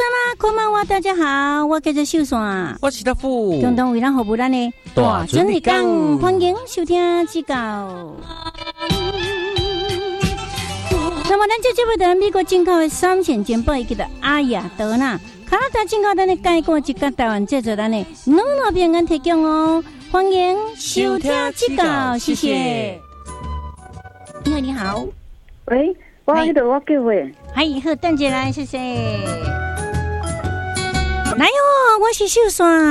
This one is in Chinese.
山啦，こんばんは，大家好，我叫做秀山， 我是大富， 共同为咱服务咱的大准时讲， 欢迎收听指教。那么，咱这节目在美国进口的3线煎包，伊叫做阿雅德纳，加拿大进口咱的改过一个台湾制作咱的软糯饼干提供哦，欢迎收听指教，谢谢。你好，你好， 喂，我迄度我叫喂， 嗨，好，等一下来，谢谢。来哟，我是秀山。